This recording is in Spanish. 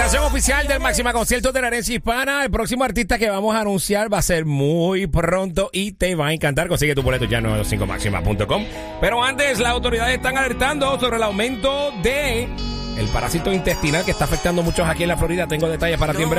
Presentación oficial del Máxima Concierto de la Herencia Hispana. El próximo artista que vamos a anunciar va a ser muy pronto y te va a encantar. Consigue tu boleto ya en 925maxima.com. Pero antes, las autoridades están alertando sobre el aumento de el parásito intestinal que está afectando a muchos aquí en la Florida. Tengo detalles para ti en breve.